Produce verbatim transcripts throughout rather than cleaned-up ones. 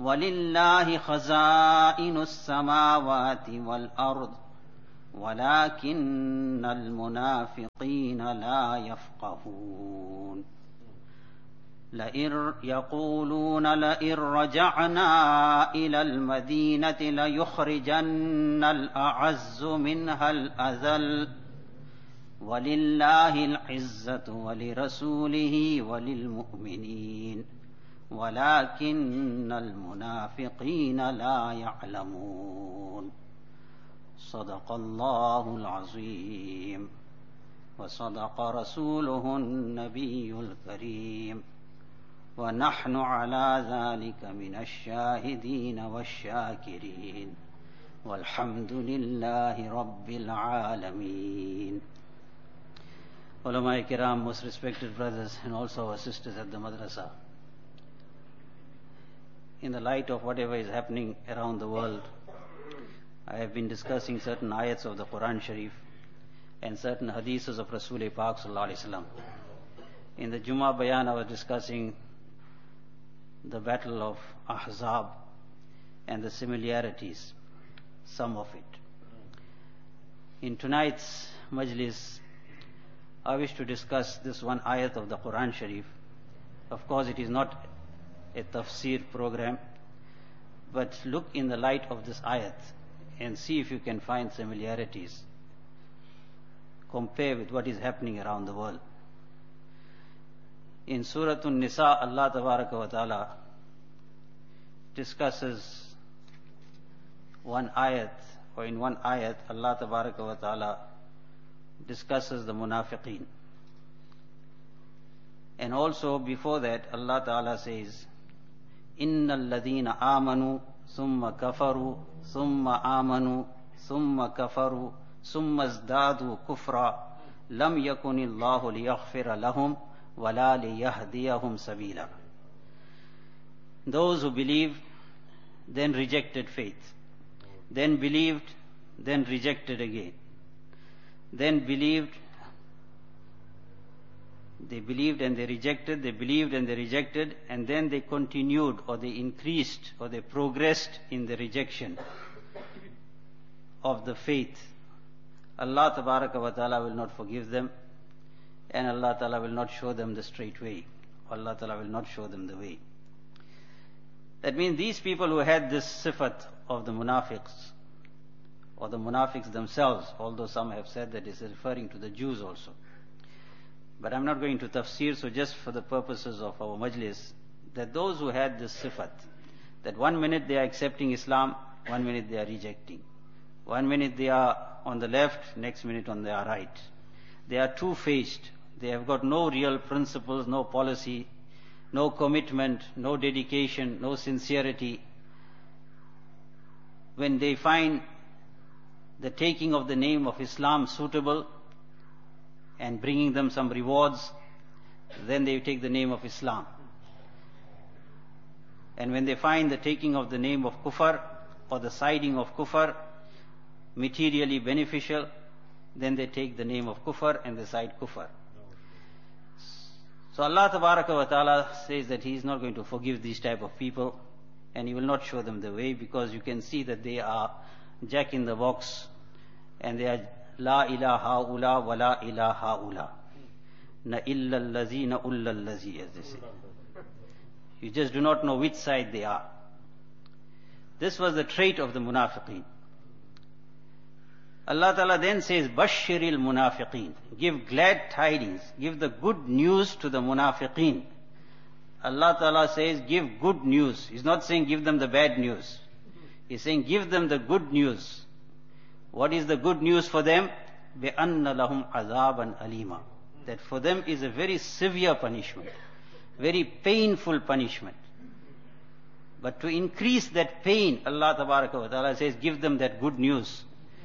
وَلِلَّهِ خَزَائِنُ السَّمَاوَاتِ وَالْأَرْضِ وَلَكِنَّ الْمُنَافِقِينَ لَا يَفْقَهُونَ لئن يقولون لئن رجعنا إلى المدينة ليخرجن الأعز منها الأذل ولله العزة ولرسوله وللمؤمنين ولكن المنافقين لا يعلمون صدق الله العظيم وصدق رسوله النبي الكريم ونحن على ذلك من الشاهدين والشاكرين والحمد لله رب العالمين. Ulama Kiram, most respected brothers and also our sisters at the madrasa, in the light of whatever is happening around the world, I have been discussing certain ayats of the Quran Sharif and certain hadiths of Rasul Pak Sallallahu Alaihi Wasallam. In the Jummah Bayan I was discussing the battle of Ahzab and the similarities, some of it. In tonight's majlis, I wish to discuss this one ayat of the Quran Sharif. Of course, it is not a tafsir program, but look in the light of this ayat and see if you can find similarities. Compare with what is happening around the world. In Surah An-Nisa, Allah Tabaraka wa Ta'ala discusses one ayat, or in one ayat, Allah Tabaraka wa Ta'ala discusses the munafiqeen. And also before that, Allah Ta'ala says, إِنَّ الَّذِينَ آمَنُوا ثُمَّ كَفَرُوا ثُمَّ آمَنُوا ثُمَّ كَفَرُوا ثُمَّ ازْدَادُوا كُفْرًا لَمْ يَكُنِ اللَّهُ لِيَغْفِرَ لَهُمْ وَلَا لِيَهْدِيَهُمْ سَبِيلًا. Those who believed, then rejected faith, then believed, then rejected again, then believed, they believed and they rejected, they believed and they rejected, and then they continued or they increased or they progressed in the rejection of the faith. Allah Tabaraka wa Ta'ala will not forgive them, and Allah Ta'ala will not show them the straight way. Allah Ta'ala will not show them the way. That means these people who had this sifat of the munafiqs, or the munafiqs themselves, although some have said that it is referring to the Jews also. But I'm not going to tafsir, so just for the purposes of our majlis, that those who had this sifat, that one minute they are accepting Islam, one minute they are rejecting. One minute they are on the left, next minute on their right. They are two-faced. They have got no real principles, no policy, no commitment, no dedication, no sincerity. When they find the taking of the name of Islam suitable and bringing them some rewards, then they take the name of Islam. And when they find the taking of the name of Kufr or the siding of Kufr materially beneficial, then they take the name of Kufr and they side Kufr. So Allah Tabaraka wa Ta'ala says that He is not going to forgive these type of people, and He will not show them the way, because you can see that they are jack in the box, and they are La ilaha ula wa la ilaha ula. Na illa allazi na ulla allazi, as they say. You just do not know which side they are. This was the trait of the munafiqeen. Allah Ta'ala then says, Bashiril munafiqeen. Give glad tidings, give the good news to the munafiqeen. Allah Ta'ala says, give good news. He's not saying give them the bad news. He's saying give them the good news. What is the good news for them? بِأَنَّ لَهُمْ عَذَابًا أَلِيمًا. That for them is a very severe punishment, very painful punishment. But to increase that pain, Allah Tabaraka wa Ta'ala says, give them that good news.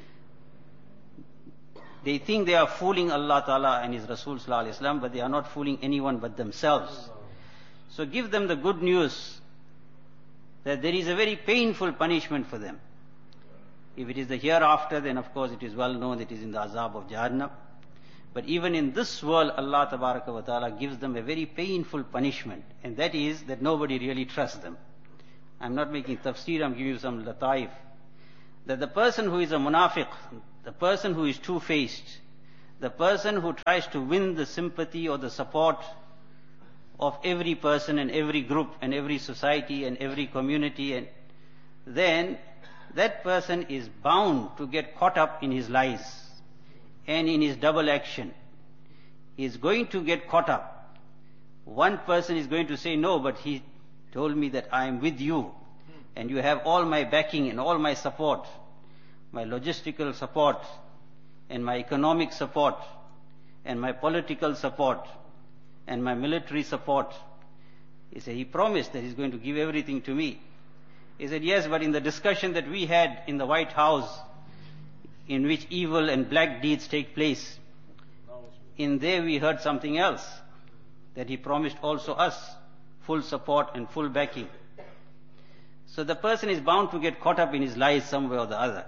They think they are fooling Allah Ta'ala and His Rasul Sallallahu Alaihi Wasallam, but they are not fooling anyone but themselves. So give them the good news that there is a very painful punishment for them. If it is the hereafter, then of course it is well known it is in the azab of Jahannam. But even in this world, Allah Tabaraka wa Ta'ala gives them a very painful punishment, and that is that nobody really trusts them. I'm not making tafsir, I'm giving you some lataif. That the person who is a munafiq, the person who is two-faced, the person who tries to win the sympathy or the support of every person and every group and every society and every community, and then that person is bound to get caught up in his lies and in his double action. He is going to get caught up. One person is going to say, no, but he told me that I am with you and you have all my backing and all my support, my logistical support and my economic support and my political support and my military support. He said, he promised that he's going to give everything to me. He said, yes, but in the discussion that we had in the White House, in which evil and black deeds take place, in there we heard something else, that he promised also us full support and full backing. So the person is bound to get caught up in his lies some way or the other.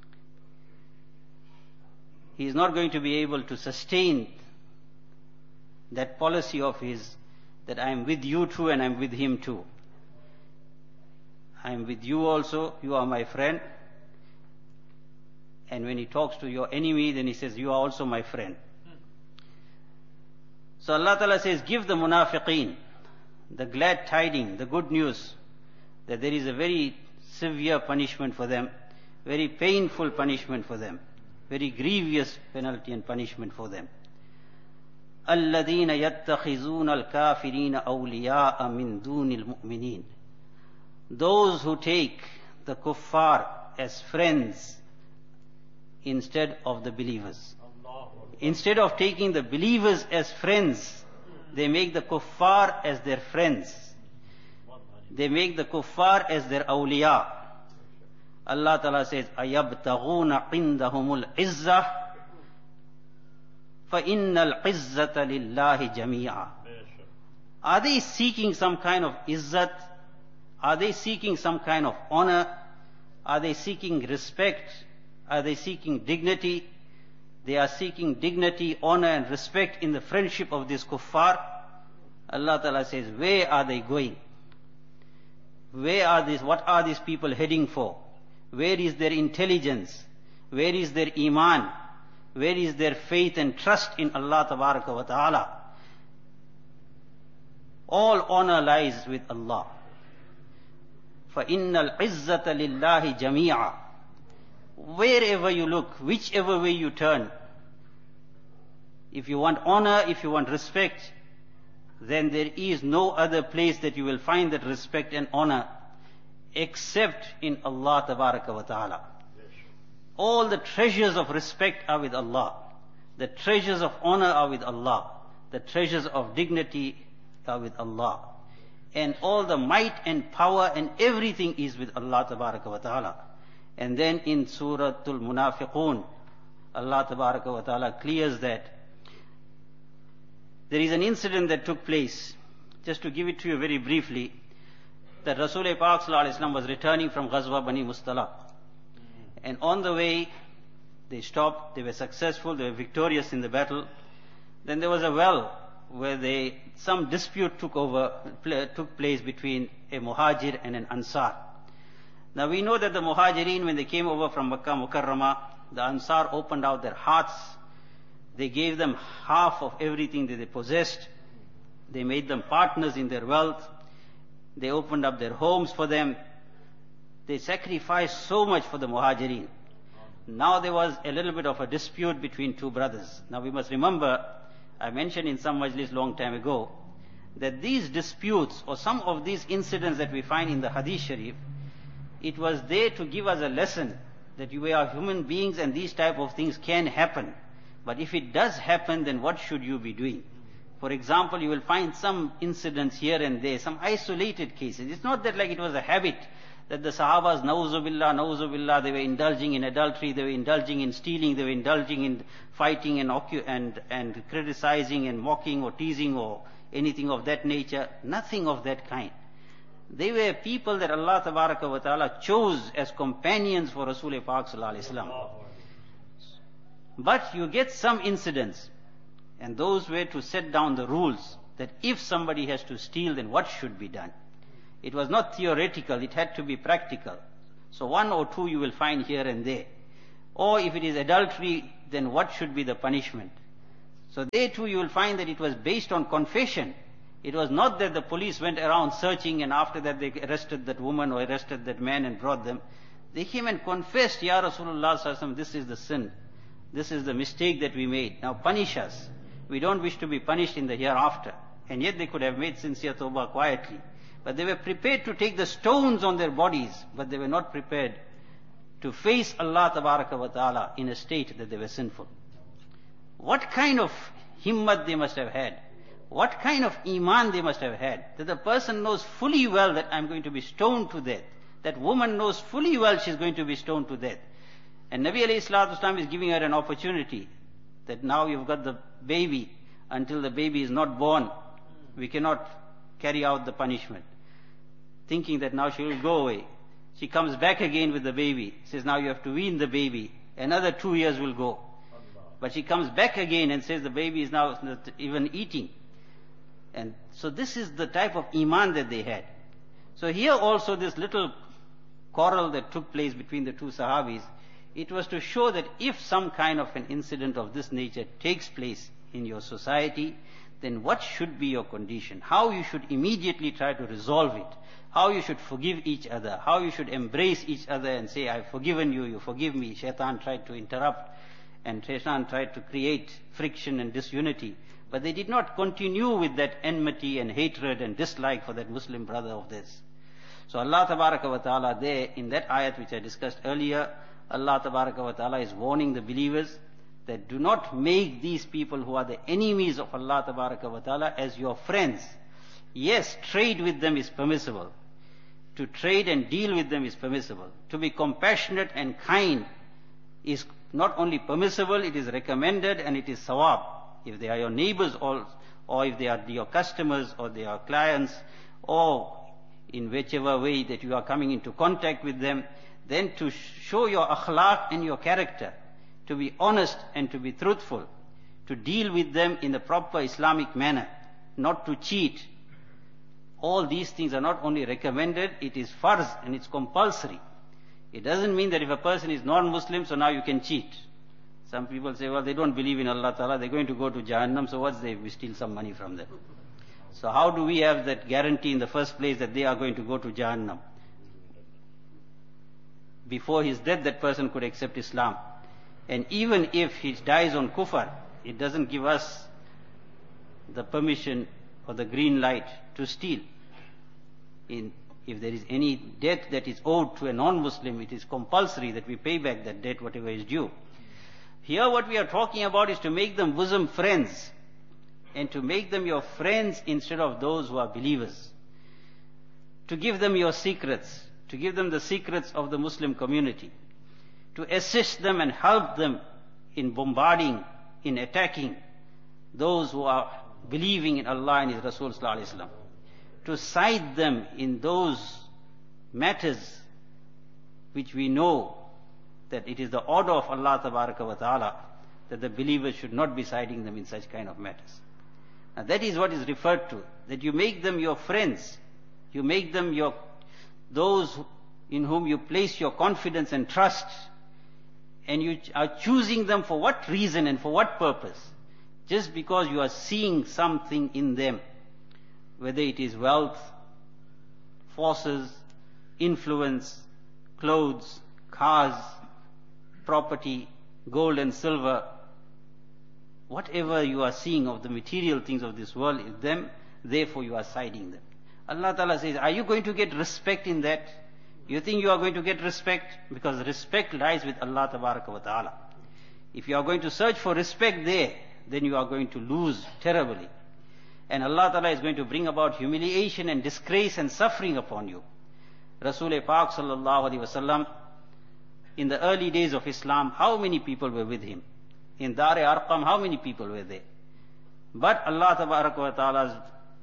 He is not going to be able to sustain that policy of his, that I am with you too and I am with him too. I am with you also, you are my friend. And when he talks to your enemy, then he says, you are also my friend. So Allah Ta'ala says, give the munafiqeen the glad tiding, the good news, that there is a very severe punishment for them, very painful punishment for them, very grievous penalty and punishment for them. الَّذِينَ يَتَّخِذُونَ الْكَافِرِينَ أَوْلِيَاءَ مِن دُونِ الْمُؤْمِنِينَ. Those who take the kuffar as friends instead of the believers. Instead of taking the believers as friends, they make the kuffar as their friends. They make the kuffar as their awliya. Allah Ta'ala says, أَيَبْتَغُونَ عِنْدَهُمُ الْعِزَّةِ فَإِنَّ الْعِزَّةَ لِلَّهِ جَمِيعًا. Are they seeking some kind of izzat? Are they seeking some kind of honor? Are they seeking respect? Are they seeking dignity? They are seeking dignity, honor and respect in the friendship of this kuffar. Allah Ta'ala says, where are they going? Where are these, what are these people heading for? Where is their intelligence? Where is their iman? Where is their faith and trust in Allah Tabaraka wa Ta'ala? All honor lies with Allah. فَإِنَّ الْعِزَّةَ لِلَّهِ جَمِيعًا. Wherever you look, whichever way you turn, if you want honor, if you want respect, then there is no other place that you will find that respect and honor except in Allah Tabaraka wa Ta'ala. All the treasures of respect are with Allah. The treasures of honor are with Allah. The treasures of dignity are with Allah. And all the might and power and everything is with Allah Tabaraka wa Ta'ala. And then in Suratul Munafiqun, Allah Tabaraka wa Ta'ala clears that. There is an incident that took place, just to give it to you very briefly, that Rasul Pak Sallallahu Alaihi Wasallam was returning from Ghazwa Bani Mustalaq. And on the way, they stopped, they were successful, they were victorious in the battle. Then there was a well where they, some dispute took over, took place between a Muhajir and an Ansar. Now we know that the Muhajirin, when they came over from Makkah Mukarramah, the Ansar opened out their hearts. They gave them half of everything that they possessed. They made them partners in their wealth. They opened up their homes for them. They sacrificed so much for the Muhajirin. Now there was a little bit of a dispute between two brothers. Now we must remember, I mentioned in some majlis long time ago, that these disputes or some of these incidents that we find in the Hadith Sharif, it was there to give us a lesson that we are human beings and these type of things can happen. But if it does happen, then what should you be doing? For example, you will find some incidents here and there, some isolated cases. It's not that like it was a habit that the Sahabas, na'uzubillah, na'uzubillah, they were indulging in adultery, they were indulging in stealing, they were indulging in fighting and, and, and criticizing and mocking or teasing or anything of that nature. Nothing of that kind. They were people that Allah Tabaraka wa Ta'ala chose as companions for Rasul Pak Sallallahu Alaihi Wasallam. But you get some incidents, and those were to set down the rules that if somebody has to steal, then what should be done? It was not theoretical, it had to be practical. So one or two you will find here and there. Or if it is adultery, then what should be the punishment? So there too you will find that it was based on confession. It was not that the police went around searching and after that they arrested that woman or arrested that man and brought them. They came and confessed, Ya Rasulullah sallallahu alaihi wasallam, this is the sin. This is the mistake that we made. Now punish us. We don't wish to be punished in the hereafter. And yet they could have made sincere tawbah quietly. But they were prepared to take the stones on their bodies, but they were not prepared to face Allah Tabaraka wa Ta'ala in a state that they were sinful. What kind of himmat they must have had? What kind of iman they must have had? That the person knows fully well that I'm going to be stoned to death. That woman knows fully well she's going to be stoned to death. And Nabi alayhi salatu wasalam is giving her an opportunity that now you've got the baby. Until the baby is not born, we cannot carry out the punishment. Thinking that now she will go away. She comes back again with the baby. Says now you have to wean the baby. Another two years will go. But she comes back again and says the baby is now not even eating. And so this is the type of iman that they had. So here also this little quarrel that took place between the two Sahabis, it was to show that if some kind of an incident of this nature takes place in your society, then what should be your condition? How you should immediately try to resolve it. How you should forgive each other. How you should embrace each other and say, I've forgiven you, you forgive me. Shaitan tried to interrupt and Shaitan tried to create friction and disunity. But they did not continue with that enmity and hatred and dislike for that Muslim brother of theirs. So Allah Tabaraka wa Ta'ala there, in that ayat which I discussed earlier, Allah Tabaraka wa Ta'ala is warning the believers that do not make these people who are the enemies of Allah Tabaraka wa Ta'ala as your friends. Yes, trade with them is permissible. To trade and deal with them is permissible. To be compassionate and kind is not only permissible, it is recommended and it is sawab. If they are your neighbors or, or if they are your customers or they are clients or in whichever way that you are coming into contact with them, then to show your akhlaq and your character, to be honest and to be truthful, to deal with them in the proper Islamic manner, not to cheat. All these things are not only recommended, it is farz and it's compulsory. It doesn't mean that if a person is non-Muslim, so now you can cheat. Some people say, well, they don't believe in Allah Ta'ala, they're going to go to Jahannam, so what's they, we steal some money from them. So how do we have that guarantee in the first place that they are going to go to Jahannam? Before his death, that person could accept Islam. And even if he dies on kufr, it doesn't give us the permission or the green light to steal. In, if there is any debt that is owed to a non-Muslim, it is compulsory that we pay back that debt, whatever is due. Here what we are talking about is to make them bosom friends, and to make them your friends instead of those who are believers. To give them your secrets, to give them the secrets of the Muslim community, to assist them and help them in bombarding, in attacking those who are believing in Allah and His Rasul sallallahu alaihi wasallam, to side them in those matters which we know that it is the order of Allah Tabaraka wa Ta'ala that the believers should not be siding them in such kind of matters. Now that is what is referred to, that you make them your friends, you make them your those in whom you place your confidence and trust, and you are choosing them for what reason and for what purpose? Just because you are seeing something in them, whether it is wealth, forces, influence, clothes, cars, property, gold and silver, whatever you are seeing of the material things of this world is them, therefore you are siding them. Allah Ta'ala says, are you going to get respect in that? You think you are going to get respect? Because respect lies with Allah Tabaraka wa Ta'ala. If you are going to search for respect there, then you are going to lose terribly. And Allah Ta'ala is going to bring about humiliation and disgrace and suffering upon you. Rasul Pak Sallallahu Alaihi Wasallam, in the early days of Islam, how many people were with him? In Dar-e Arqam, how many people were there? But Allah Tabaraka wa Ta'ala,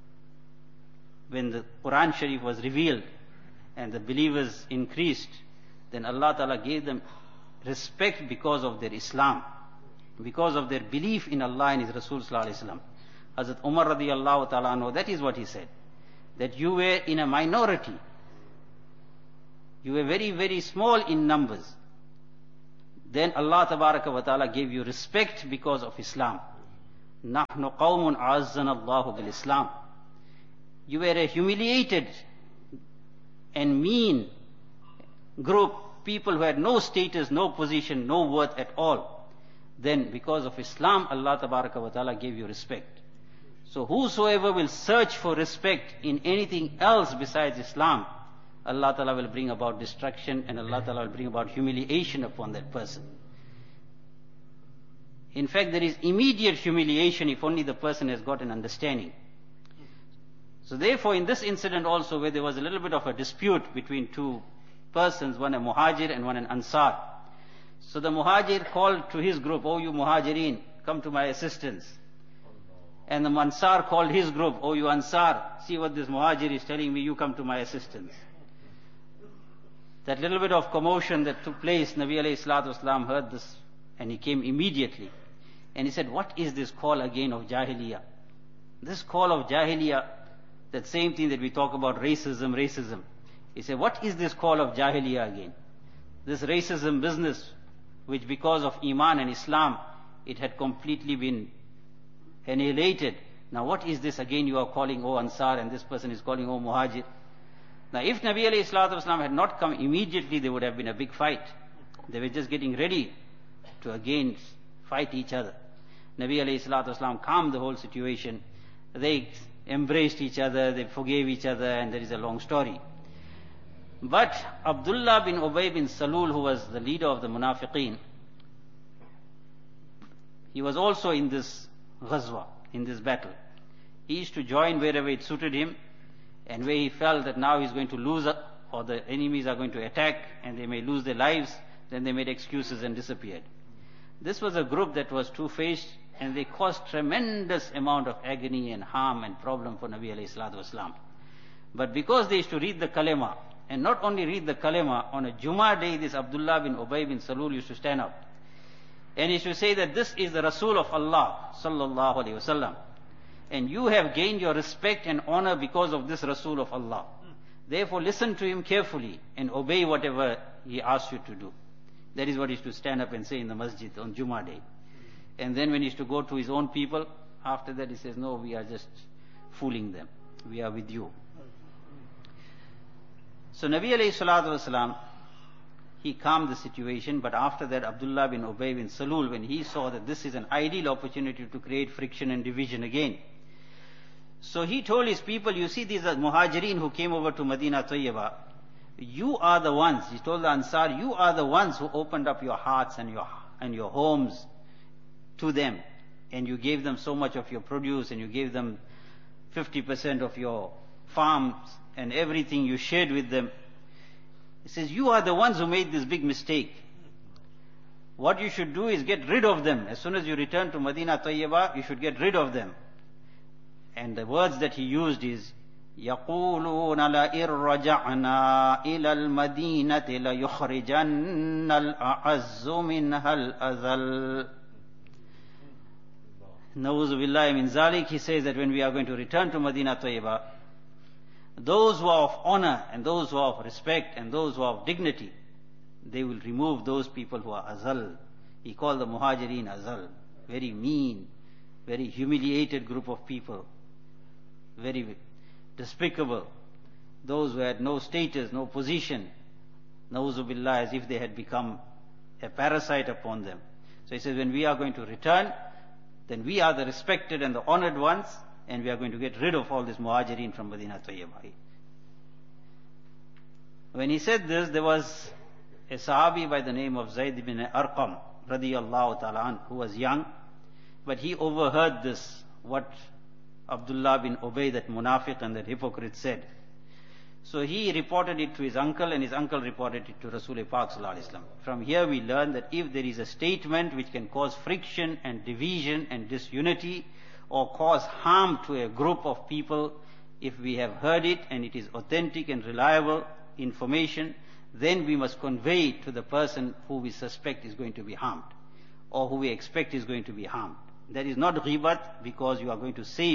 when the Quran Sharif was revealed and the believers increased, then Allah Ta'ala gave them respect because of their Islam, because of their belief in Allah and His Rasul Sallallahu Alaihi Wasallam. Hazrat Umar radiyallahu ta'ala anhu, that is what he said, that you were in a minority. You were very, very small in numbers. Then Allah Tabaraka wa Ta'ala gave you respect because of Islam. نَحْنُ قَوْمٌ عَزَّنَ اللَّهُ بِالْإِسْلَامِ. You were a humiliated and mean group, people who had no status, no position, no worth at all. Then because of Islam, Allah Tabaraka wa Ta'ala gave you respect. So whosoever will search for respect in anything else besides Islam, Allah Ta'ala will bring about destruction, and Allah Ta'ala will bring about humiliation upon that person. In fact, there is immediate humiliation if only the person has got an understanding. So therefore, in this incident also, where there was a little bit of a dispute between two persons, one a Muhajir and one an Ansar. So the Muhajir called to his group, "Oh you Muhajirin, come to my assistance." And the Ansar called his group, "Oh you Ansar, see what this Muhajir is telling me, you come to my assistance." That little bit of commotion that took place, Nabi alayhi salatu wasalam heard this, and he came immediately. And he said, "What is this call again of Jahiliyyah? This call of Jahiliyyah, that same thing that we talk about, racism, racism." He said, "What is this call of Jahiliyyah again? This racism business, which because of Iman and Islam, it had completely been annihilated. Now what is this again you are calling, O Ansar, and this person is calling, O Muhajir?" Now if Nabi alayhi salatu wasalam had not come immediately, there would have been a big fight. They were just getting ready to again fight each other. Nabi alayhi salatu wasalam calmed the whole situation. They embraced each other, they forgave each other, and there is a long story. But Abdullah bin Ubay bin Salul, who was the leader of the Munafiqeen, he was also in this ghazwa, in this battle. He used to join wherever it suited him, and where he felt that now he's going to lose, or the enemies are going to attack and they may lose their lives, then they made excuses and disappeared. This was a group that was two-faced, and they caused tremendous amount of agony and harm and problem for Nabi alayhi salatu wasalam. But because they used to read the kalima, and not only read the kalima, on a Jummah day, this Abdullah bin Ubay bin Salul used to stand up. And he used to say that this is the Rasul of Allah, sallallahu alayhi wasallam. And you have gained your respect and honor because of this Rasul of Allah. Therefore listen to him carefully and obey whatever he asks you to do. That is what he used to stand up and say in the masjid on Jummah day. And then when he used to go to his own people, after that he says, "No, we are just fooling them. We are with you." So Nabi alayhi salatu wasalam, he calmed the situation, but after that Abdullah bin Ubay bin Salul, when he saw that this is an ideal opportunity to create friction and division again, so he told his people, "You see these are Muhajirin who came over to Medina Tayyibah. You are the ones," he told the Ansar, "you are the ones who opened up your hearts and your, and your homes to them. And you gave them so much of your produce, and you gave them fifty percent of your farms, and everything you shared with them." He says, "You are the ones who made this big mistake. What you should do is get rid of them. As soon as you return to Medina Tayyibah, you should get rid of them." And the words that he used is, يَقُولُونَ لَئِن رَّجَعْنَا إِلَى الْمَدِينَةِ لَيُخْرِجَنَّ الْأَعَزُّ مِنْهَا الْأَذَلَّ. Na'udhu billahi min zalik, he says that when we are going to return to Medina Tayyibah, those who are of honor and those who are of respect and those who are of dignity, they will remove those people who are azal. He called the Muhajirin azal. Very mean, very humiliated group of people. Very despicable. Those who had no status, no position. Na'udhu billah, as if they had become a parasite upon them. So he says, when we are going to return, then we are the respected and the honored ones, and we are going to get rid of all this Muhajirin from Medina Tayyibah. When he said this, there was a Sahabi by the name of Zayd ibn Arqam, radiyallahu ta'ala an, who was young, but he overheard this, what Abdullah bin Ubay, that munafiq and that hypocrite, said. So he reported it to his uncle, and his uncle reported it to Rasul Pak sallallahu alaihi wasallam. From here we learn that if there is a statement which can cause friction and division and disunity, or cause harm to a group of people, if we have heard it and it is authentic and reliable information, then we must convey it to the person who we suspect is going to be harmed, or who we expect is going to be harmed. That is not ghibat, because you are going to save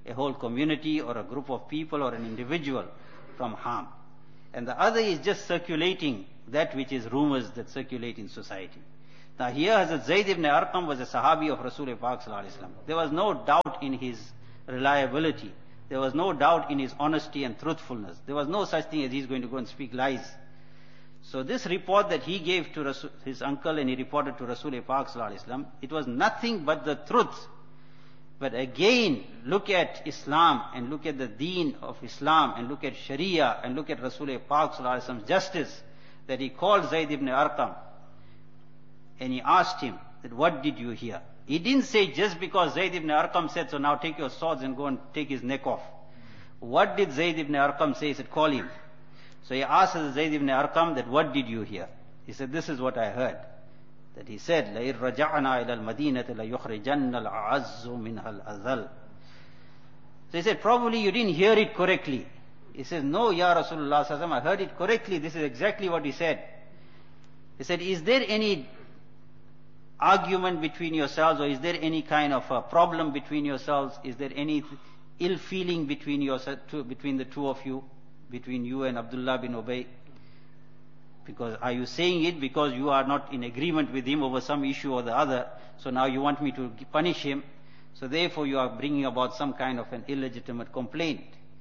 a whole community or a group of people or an individual from harm. And the other is just circulating that which is rumors that circulate in society. Now here Hazrat Zayd ibn Arqam was a Sahabi of Rasulullah Pak sallallahu alaihi wasallam. There was no doubt in his reliability. There was no doubt in his honesty and truthfulness. There was no such thing as he's going to go and speak lies. So this report that he gave to Rasul, his uncle, and he reported to Rasulullah Pak sallallahu alaihi wasallam, it was nothing but the truth. But again, look at Islam and look at the deen of Islam and look at Sharia and look at Rasulullah Pak sallallahu alaihi wasallam's justice, that he called Zayd ibn Arqam and he asked him that, what did you hear? He didn't say just because Zayd ibn Arqam said, so now take your swords and go and take his neck off. What did Zayd ibn Arqam say? He said, call him. So he asked Zayd ibn Arqam that, what did you hear? He said, this is what I heard. That he said, لَإِن رَجَعْنَا إِلَى الْمَدِينَةِ لَيُخْرِجَنَّ الْأَعَزُّ مِنْهَا الْأَذَلُّ. So he said, probably you didn't hear it correctly. He says, no, Ya Rasulullah sallallahu alaihi wasallam, I heard it correctly. This is exactly what he said. He said, is there any argument between yourselves, or is there any kind of a problem between yourselves? Is there any ill feeling between yourself, between the two of you, between you and Abdullah bin Ubay? Because are you saying it because you are not in agreement with him over some issue or the other, so now you want me to punish him, so therefore you are bringing about some kind of an illegitimate complaint?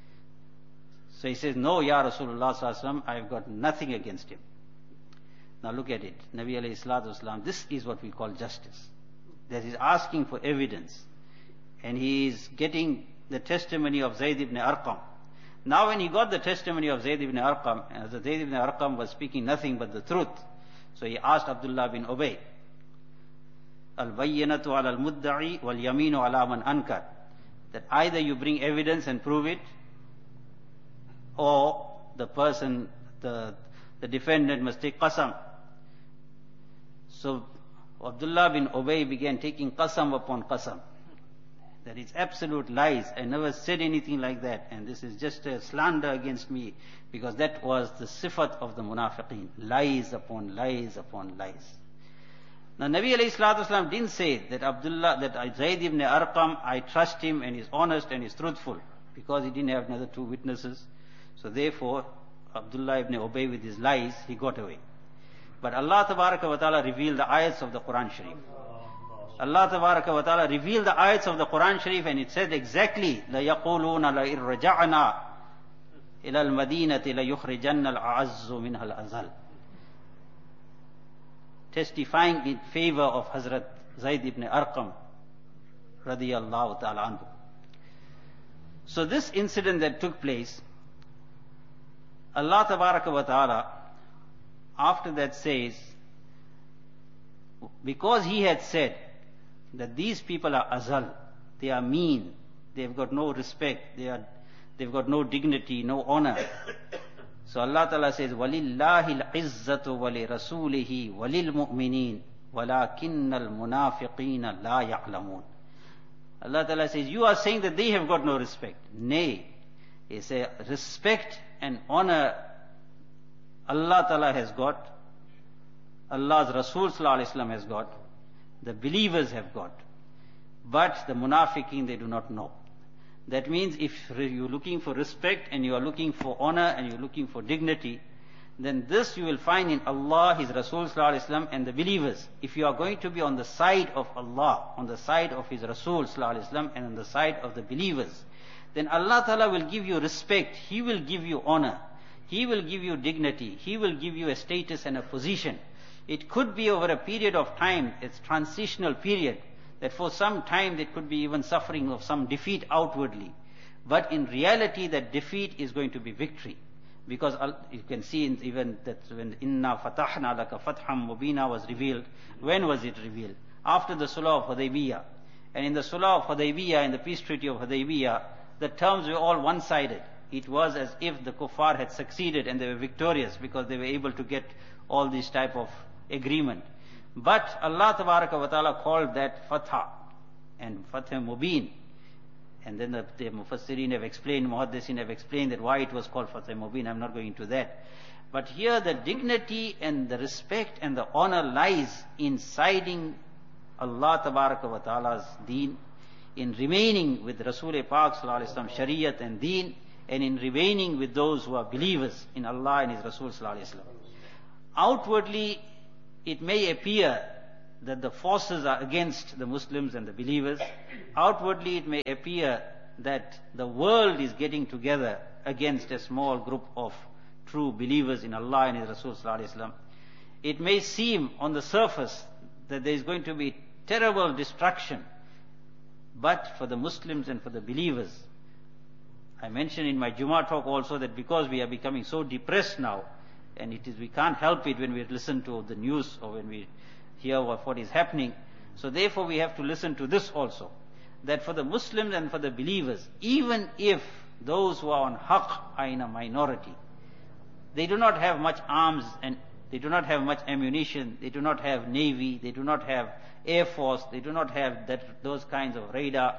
So he says, no, Ya Rasulullah sallallahu alaihi wasallam, I have got nothing against him. Now look at it. Nabi alayhi salatu wasalam, this is what we call justice. That is asking for evidence. And he is getting the testimony of Zayd ibn Arqam. Now when he got the testimony of Zayd ibn Arqam, and Zayd ibn Arqam was speaking nothing but the truth, so he asked Abdullah bin Ubay, Al-bayyinatu ala al-mudda'i wal-yaminu ala man ankar. That either you bring evidence and prove it, or the person, the, the defendant must take qasam. So Abdullah bin Ubay began taking qasam upon qasam. That it's absolute lies. I never said anything like that. And this is just a slander against me. Because that was the sifat of the munafiqeen. Lies upon lies upon lies. Now Nabi alayhi salatu wasalam didn't say that Abdullah, that Zayd ibn Arqam, I trust him and he's honest and he's truthful. Because he didn't have another two witnesses. So therefore, Abdullah ibn Ubay with his lies, he got away. But Allah Tabaraka wa Ta'ala revealed the ayats of the Quran Sharif. Allah Tabaraka wa Ta'ala revealed the ayats of the Quran Sharif, and it said exactly, لَيَقُولُونَ لَإِن رَجَعْنَا إِلَى الْمَدِينَةِ لَيُخْرِجَنَّ الْأَعَزُّ مِنْهَا الْأَذَلُّ. Testifying in favor of Hazrat Zayd ibn Arqam radiyallahu ta'ala anhu. So this incident that took place, Allah Tabaraka wa Ta'ala after that says, because he had said that these people are azal, they are mean, they've got no respect, they are, they've got no dignity, no honor. So Allah Ta'ala says, وَلِلَّهِ الْعِزَّةُ وَلِرَسُولِهِ وَلِلْمُؤْمِنِينَ وَلَكِنَّ الْمُنَافِقِينَ لَا يَعْلَمُونَ. Allah Ta'ala says, you are saying that they have got no respect. Nay, He says, respect and honor Allah Ta'ala has got, Allah's Rasul Sallallahu Alaihi Wasallam has got, the believers have got. But the munafiqeen, they do not know. That means if you're looking for respect and you are looking for honor and you're looking for dignity, then this you will find in Allah, His Rasul Sallallahu Alaihi Wasallam and the believers. If you are going to be on the side of Allah, on the side of His Rasul Sallallahu Alaihi Wasallam and on the side of the believers, then Allah Ta'ala will give you respect, He will give you honor, He will give you dignity, He will give you a status and a position. It could be over a period of time, it's transitional period, that for some time there could be even suffering of some defeat outwardly. But in reality that defeat is going to be victory. Because you can see in even that when Inna Fatahna Laka Fatham Mubina was revealed, when was it revealed? After the Sulh of Hudaybiyah. And in the Sulh of Hudaybiyah, in the peace treaty of Hudaybiyah, the terms were all one-sided. It was as if the kuffar had succeeded and they were victorious because they were able to get all this type of agreement. But Allah Tabaraka wa Ta'ala called that Fatha and Fatha Mubin. And then the, the Mufassirin have explained, Muhaddisin have explained that why it was called Fatha Mubin. I'm not going into that. But here the dignity and the respect and the honor lies in siding Allah Tabaraka wa Ta'ala's deen, in remaining with Rasul-e Pak sallallahu alaihi wasallam, Shariat and Deen, and in remaining with those who are believers in Allah and His Rasul sallallahu alaihi wasallam. Outwardly, it may appear that the forces are against the Muslims and the believers. Outwardly, it may appear that the world is getting together against a small group of true believers in Allah and His Rasul sallallahu alaihi wasallam. It may seem on the surface that there is going to be terrible destruction, but for the Muslims and for the believers, I mentioned in my Jummah talk also that because we are becoming so depressed now, and it is we can't help it when we listen to the news or when we hear what, what is happening. So therefore we have to listen to this also, that for the Muslims and for the believers, even if those who are on haqq are in a minority, they do not have much arms and they do not have much ammunition, they do not have navy, they do not have air force, they do not have that, those kinds of radar,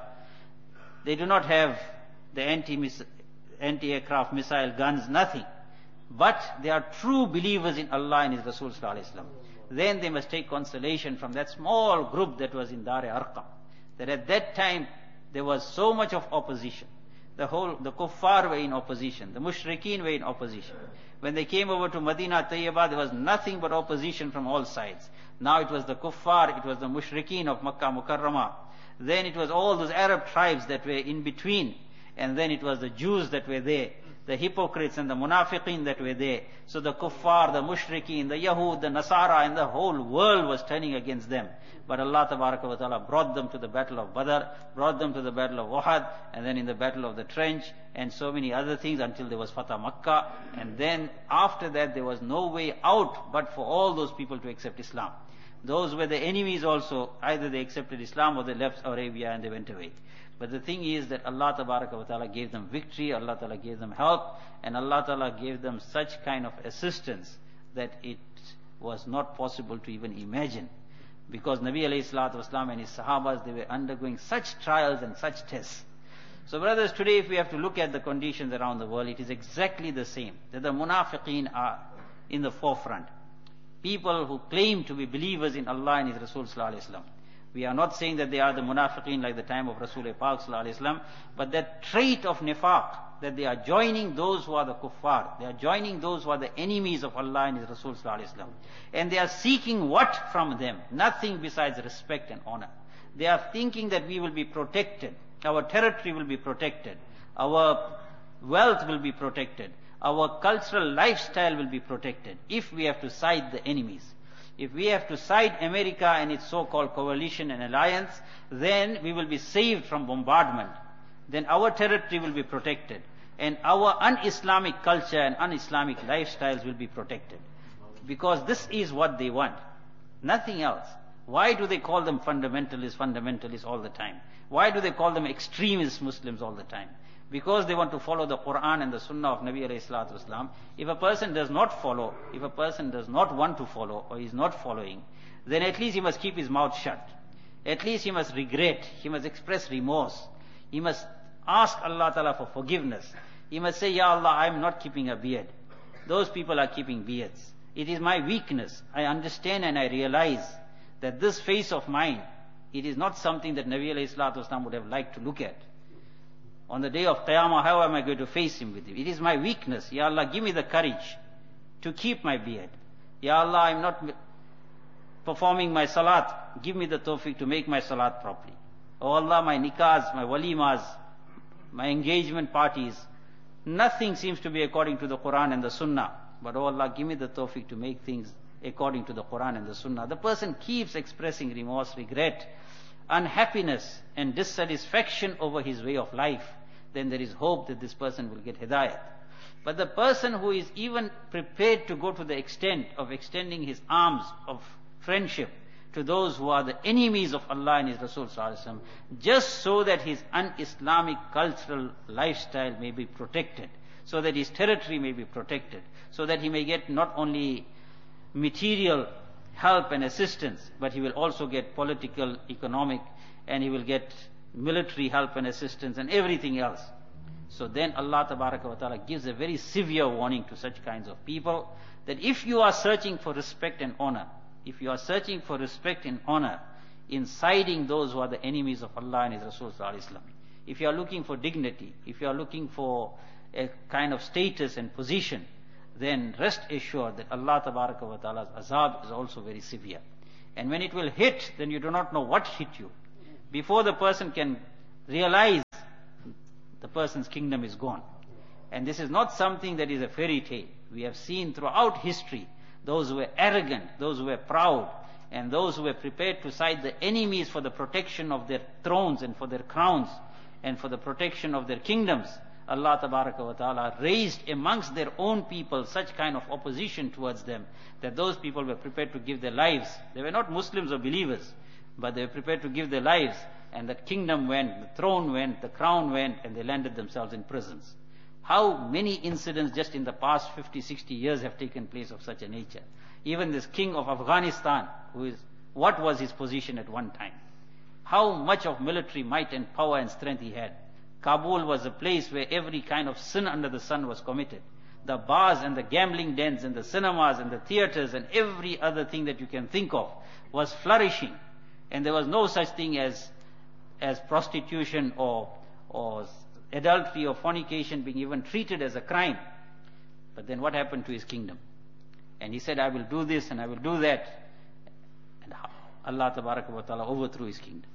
they do not have the anti anti-aircraft missile guns, nothing. But they are true believers in Allah and His Rasul sallallahu alaihi wasallam. Then they must take consolation from that small group that was in Dar-e Arqam. That at that time there was so much of opposition. The whole, the kuffar were in opposition, the mushrikeen were in opposition. When they came over to Madinah Tayyibah, there was nothing but opposition from all sides. Now it was the kuffar, it was the mushrikeen of Makkah Mukarramah. Then it was all those Arab tribes that were in between. And then it was the Jews that were there, the hypocrites and the munafiqeen that were there. So the kuffar, the mushrikeen, the Yahud, the Nasara, and the whole world was turning against them. But Allah Tabaraka wa Ta'ala brought them to the battle of Badr, brought them to the battle of Uhud, and then in the battle of the Trench, and so many other things until there was Fatah Makkah. And then after that there was no way out but for all those people to accept Islam. Those were the enemies also, either they accepted Islam or they left Arabia and they went away. But the thing is that Allah Tabaraka wa Ta'ala gave them victory, Allah Ta'ala gave them help, and Allah Ta'ala gave them such kind of assistance that it was not possible to even imagine. Because Nabi alayhi salatu wasalam and his Sahabas, they were undergoing such trials and such tests. So brothers, today if we have to look at the conditions around the world, it is exactly the same. That the munafiqeen are in the forefront. People who claim to be believers in Allah and His Rasul sallallahu alaihi wasallam. We are not saying that they are the munafiqeen like the time of Rasul-e Pak sallallahu alaihi wasallam, but that trait of nifaq, that they are joining those who are the kuffar, they are joining those who are the enemies of Allah and His Rasul sallallahu alaihi wasallam. And they are seeking what from them? Nothing besides respect and honor. They are thinking that we will be protected, our territory will be protected, our wealth will be protected, our cultural lifestyle will be protected, if we have to side the enemies. If we have to side America and its so-called coalition and alliance, then we will be saved from bombardment. Then our territory will be protected. And our un-Islamic culture and un-Islamic lifestyles will be protected. Because this is what they want. Nothing else. Why do they call them fundamentalists, fundamentalists all the time? Why do they call them extremist Muslims all the time? Because they want to follow the Quran and the Sunnah of Nabi alayhi salatu wasalam. If a person does not follow, if a person does not want to follow or is not following, then at least he must keep his mouth shut. At least he must regret, he must express remorse. He must ask Allah Ta'ala for forgiveness. He must say, Ya Allah, I am not keeping a beard. Those people are keeping beards. It is my weakness. I understand and I realize that this face of mine, it is not something that Nabi alayhi salatu wasalam would have liked to look at. On the day of Qiyamah, how am I going to face him with you? It is my weakness. Ya Allah, give me the courage to keep my beard. Ya Allah, I am not performing my salat. Give me the tawfiq to make my salat properly. Oh Allah, my nikahs, my walimas, my engagement parties, nothing seems to be according to the Quran and the Sunnah. But oh Allah, give me the tawfiq to make things according to the Quran and the Sunnah. The person keeps expressing remorse, regret, unhappiness and dissatisfaction over his way of life, then there is hope that this person will get hidayat. But the person who is even prepared to go to the extent of extending his arms of friendship to those who are the enemies of Allah and His Rasul sallallahu alaihi wasallam, just so that his un-Islamic cultural lifestyle may be protected, so that his territory may be protected, so that he may get not only material help and assistance, but he will also get political, economic, and he will get military help and assistance and everything else. So then Allah Tabaraka wa Ta'ala gives a very severe warning to such kinds of people, that if you are searching for respect and honor, if you are searching for respect and honor in siding those who are the enemies of Allah and His Rasul sallallahu alaihi wasallam. If you are looking for dignity, if you are looking for a kind of status and position, then rest assured that Allah Tabaraka wa Ta'ala's azab is also very severe. And when it will hit, then you do not know what hit you. Before the person can realize, the person's kingdom is gone. And this is not something that is a fairy tale. We have seen throughout history those who were arrogant, those who were proud, and those who were prepared to side the enemies for the protection of their thrones and for their crowns and for the protection of their kingdoms. Allah Tabaraka wa Ta'ala raised amongst their own people such kind of opposition towards them that those people were prepared to give their lives. They were not Muslims or believers, but they were prepared to give their lives, and the kingdom went, the throne went, the crown went, and they landed themselves in prisons. How many incidents just in the past fifty, sixty years have taken place of such a nature? Even this king of Afghanistan, who is, what was his position at one time? How much of military might and power and strength he had? Kabul was a place where every kind of sin under the sun was committed. The bars and the gambling dens and the cinemas and the theaters and every other thing that you can think of was flourishing. And there was no such thing as, as prostitution or, or adultery or fornication being even treated as a crime. But then what happened to his kingdom? And he said, I will do this and I will do that. And Allah Tabaraka wa Ta'ala overthrew his kingdom.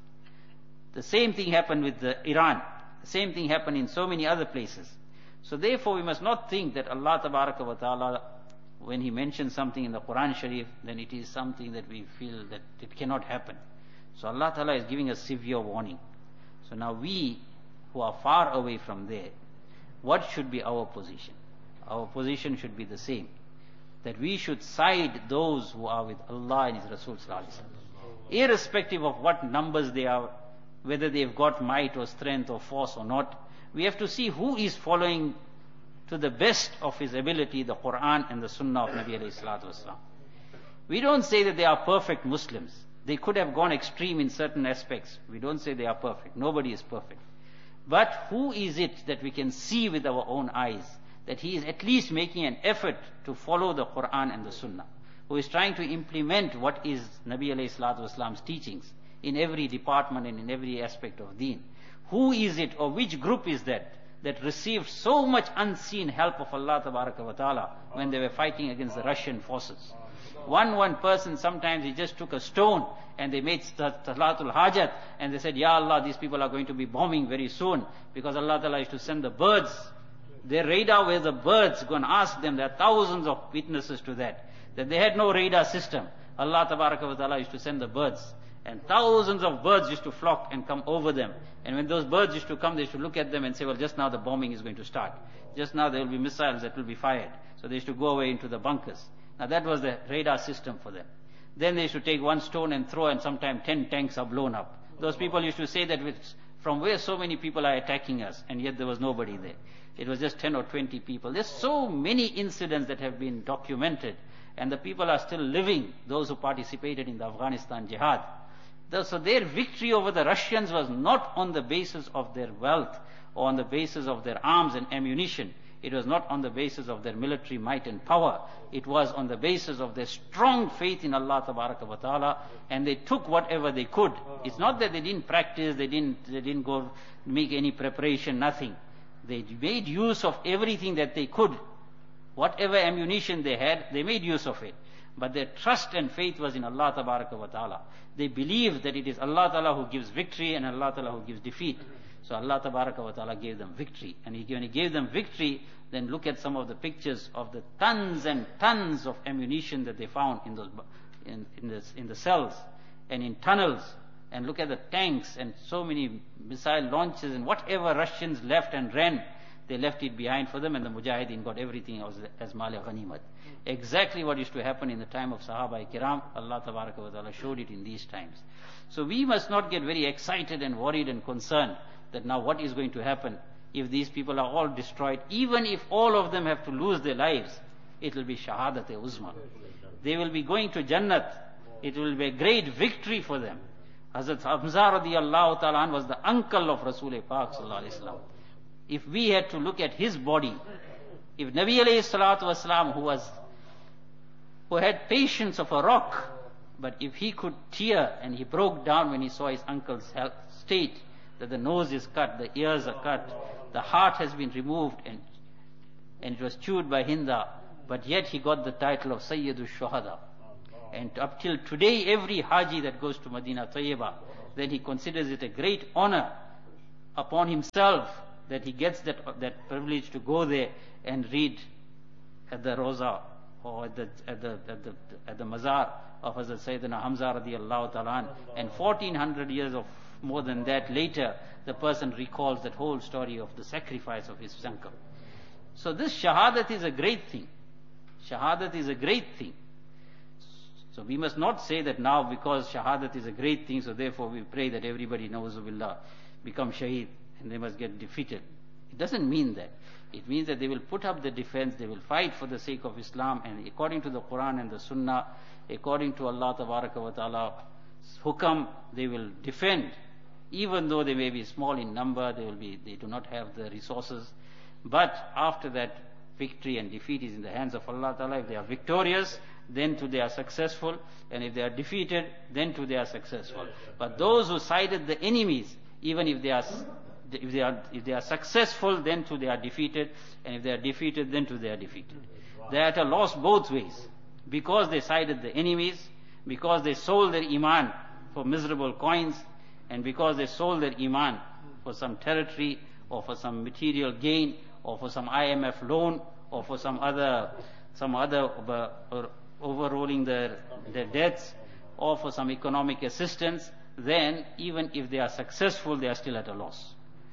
The same thing happened with the Iran. The same thing happened in so many other places. So therefore we must not think that Allah Tabaraka wa Ta'ala, when He mentions something in the Quran Sharif, then it is something that we feel that it cannot happen. So Allah Ta'ala is giving us severe warning. So now we who are far away from there, what should be our position? Our position should be the same. That we should side those who are with Allah and His Rasul sallallahu alaihi wasallam. Irrespective of what numbers they are, whether they've got might or strength or force or not, we have to see who is following to the best of his ability the Quran and the Sunnah of Nabi alayhi salatu wasalam. We don't say that they are perfect Muslims. They could have gone extreme in certain aspects. We don't say they are perfect. Nobody is perfect. But who is it that we can see with our own eyes that he is at least making an effort to follow the Quran and the Sunnah, who is trying to implement what is Nabi alayhi salatu wasalam's teachings in every department and in every aspect of deen? Who is it, or which group is that that received so much unseen help of Allah Tabaraka wa Ta'ala when they were fighting against the Russian forces? One one person, sometimes he just took a stone and they made Salatul Hajat and they said, Ya Allah, these people are going to be bombing very soon, because Allah Ta'ala used to send the birds. Their radar were the birds. Go and ask them. There are thousands of witnesses to that. That they had no radar system. Allah Tabaraka wa Ta'ala used to send the birds. And thousands of birds used to flock and come over them. And when those birds used to come, they used to look at them and say, well, just now the bombing is going to start. Just now there will be missiles that will be fired. So they used to go away into the bunkers. Now that was the radar system for them. Then they used to take one stone and throw, and sometimes ten tanks are blown up. Those people used to say that with, from where so many people are attacking us, and yet there was nobody there. It was just ten or twenty people. There's so many incidents that have been documented, and the people are still living, those who participated in the Afghanistan jihad. So their victory over the Russians was not on the basis of their wealth or on the basis of their arms and ammunition. It was not on the basis of their military might and power. It was on the basis of their strong faith in Allah Tabaraka wa Ta'ala, and they took whatever they could. It's not that they didn't practice, they didn't, they didn't go make any preparation, nothing. They made use of everything that they could. Whatever ammunition they had, they made use of it. But their trust and faith was in Allah Tabaraka wa Ta'ala. They believed that it is Allah Ta'ala who gives victory and Allah Ta'ala who gives defeat. So Allah Tabaraka wa Ta'ala gave them victory. And he, when He gave them victory, then look at some of the pictures of the tons and tons of ammunition that they found in those in, in, the, in the cells and in tunnels. And look at the tanks and so many missile launches and whatever Russians left and ran, they left it behind for them, and the Mujahideen got everything as, as Mali Ghanimat. Exactly what used to happen in the time of Sahaba Kiram, Allah Tabaraka wa Ta'ala showed it in these times. So we must not get very excited and worried and concerned that now what is going to happen if these people are all destroyed. Even if all of them have to lose their lives, it will be Shahadat-e-Uzma. They will be going to Jannat. It will be a great victory for them. Hazrat Hamza radiallahu ta'ala was the uncle of Rasul Pak sallallahu alayhi wa sallam. If we had to look at his body, if Nabi alayhi salatu wasalam, who was, who had patience of a rock, But if he could tear, and he broke down when he saw his uncle's health state, that the nose is cut, the ears are cut, the heart has been removed, and, and it was chewed by Hinda, but yet he got the title of Sayyidu Shuhada. And up till today, every Haji that goes to Medina Tayyibah, then he considers it a great honor upon himself that he gets that, that privilege to go there and read at the Roza or at the, at the, at the, at the Mazar of Hazrat Sayyidina Hamza radiallahu ta'ala. And fourteen hundred years of more than that later, the person recalls that whole story of the sacrifice of his uncle. So this shahadat is a great thing. Shahadat is a great thing. So we must not say that now because shahadat is a great thing, so therefore we pray that everybody, na'uzubillah, become shaheed and they must get defeated. It doesn't mean that. It means that they will put up the defense, they will fight for the sake of Islam, and according to the Quran and the Sunnah, according to Allah Tabaraka wa Ta'ala's hukam, they will defend. Even though they may be small in number, they will be, they do not have the resources. But after that, victory and defeat is in the hands of Allah Ta'ala. If they are victorious, then too they are successful. And if they are defeated, then too they are successful. But those who sided the enemies, even if they are if they are if they are successful, then too they are defeated. And if they are defeated, then too they are defeated. They are at a loss both ways. Because they sided the enemies, because they sold their iman for miserable coins, and because they sold their iman for some territory, or for some material gain, or for some I M F loan, or for some other some other uh, or overrolling their, their debts, or for some economic assistance, then even if they are successful, they are still at a loss.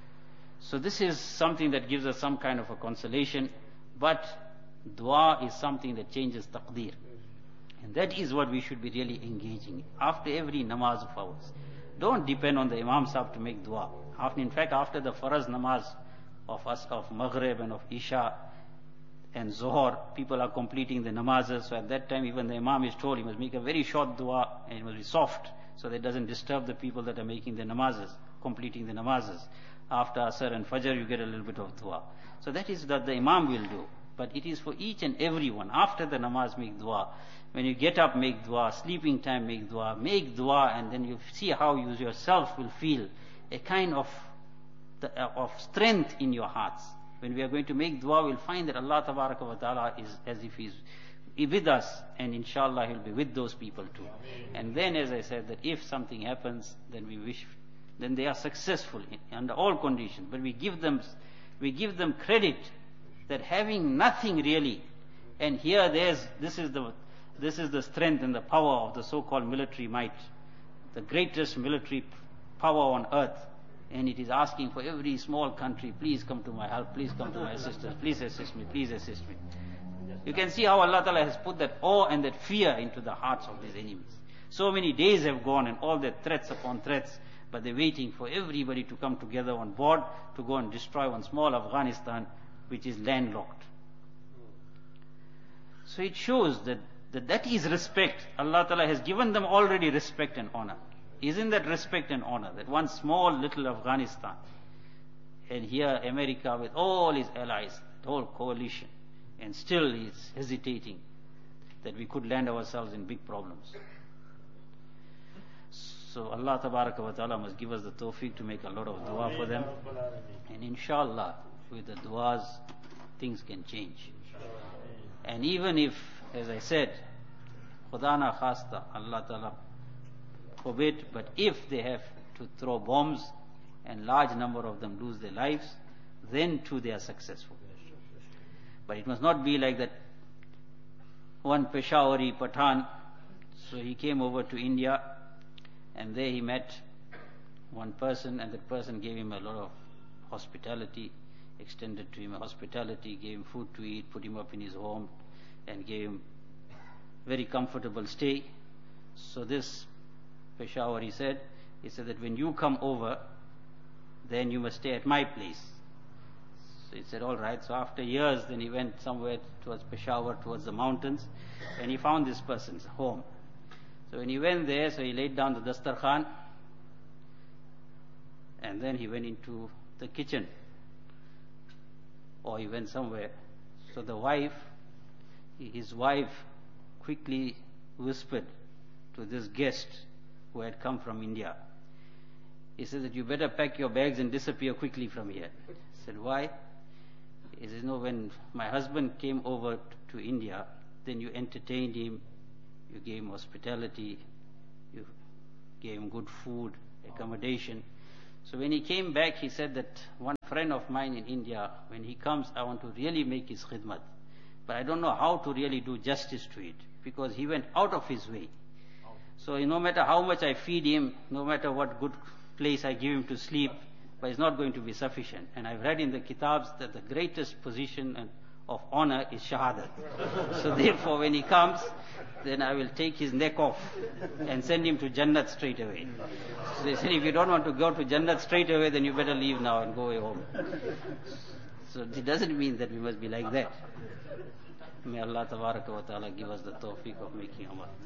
So this is something that gives us some kind of a consolation, but dua is something that changes taqdeer. And that is what we should be really engaging in. After every namaz of ours, don't depend on the Imam Sahib to make dua. After, in fact, after the faraz namaz of us, of Maghrib and of Isha and Zohar, people are completing the namazes. So at that time, even the Imam is told he must make a very short dua and it must be soft, so that it doesn't disturb the people that are making the namazes, completing the namazes. After Asr and Fajr, you get a little bit of dua. So that is that the Imam will do. But it is for each and every one. After the namaz, make dua. When you get up, make dua. Sleeping time, make dua. Make dua, and then you see how you yourself will feel a kind of the, uh, of strength in your hearts. When we are going to make dua, we'll find that Allah Tabaraka wa Ta'ala is as if He's with us, and inshallah He'll be with those people too. And then, as I said, that if something happens, then we wish, then they are successful in, under all conditions. But we give them, we give them credit that having nothing really, and here there's, this is the, this is the strength and the power of the so-called military might, the greatest military power on earth. And it is asking for every small country, please come to my help, please come to my assistance, please assist me, please assist me. You can see how Allah Ta'ala has put that awe and that fear into the hearts of these enemies. So many days have gone and all their threats upon threats, but they're waiting for everybody to come together on board to go and destroy one small Afghanistan which is landlocked. So it shows that that, that is respect. Allah Ta'ala has given them already respect and honor. Isn't that respect and honor? That one small little Afghanistan, and here America with all its allies, the whole coalition, and still is hesitating that we could land ourselves in big problems. So Allah Tabaraka wa Ta'ala must give us the tawfiq to make a lot of dua for them. And inshallah, with the duas, things can change. And even if, as I said, Khuda na khasta, Allah Ta'ala forbid, but if they have to throw bombs and large number of them lose their lives, then too they are successful. But it must not be like that one Peshawari Pathan, so he came over to India and there he met one person, and that person gave him a lot of hospitality, extended to him a hospitality, gave him food to eat, put him up in his home and gave him very comfortable stay. So this Peshawari said, he said that when you come over, then you must stay at my place. So he said, all right. So after years, then he went somewhere towards Peshawar, towards the mountains, and he found this person's home. So when he went there, so he laid down the dastarkhan, and then he went into the kitchen, or he went somewhere. So the wife, his wife quickly whispered to this guest who had come from India. He said that you better pack your bags and disappear quickly from here. I said, why? He says, no, when my husband came over to India, then you entertained him, you gave him hospitality, you gave him good food, accommodation. So when he came back, he said that one friend of mine in India, when he comes, I want to really make his khidmat. But I don't know how to really do justice to it, because he went out of his way. So no matter how much I feed him, no matter what good place I give him to sleep, but it's not going to be sufficient. And I've read in the kitabs that the greatest position of honor is shahadat. So therefore when he comes, then I will take his neck off and send him to Jannat straight away. So they said, if you don't want to go to Jannat straight away, then you better leave now and go away home. So it doesn't mean that we must be like that. May Allah Tabaraka wa Ta'ala give us the tawfiq of making amal.